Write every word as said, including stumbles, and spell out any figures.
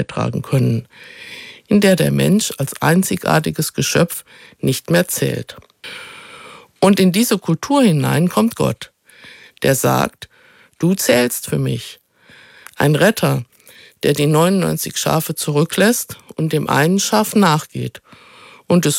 beitragen können, in der der Mensch als einzigartiges Geschöpf nicht mehr zählt. Und in diese Kultur hinein kommt Gott, der sagt, du zählst für mich. Ein Retter, der die neunundneunzig Schafe zurücklässt und dem einen Schaf nachgeht und es